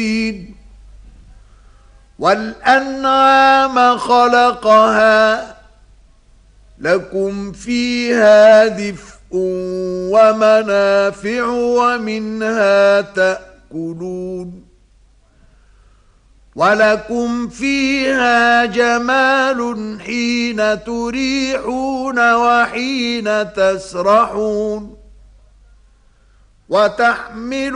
والأنعام خلقها لكم فيها دفء ومنافع ومنها تأكلون ولكم فيها جمال حين تريحون وحين تسرحون وتحمل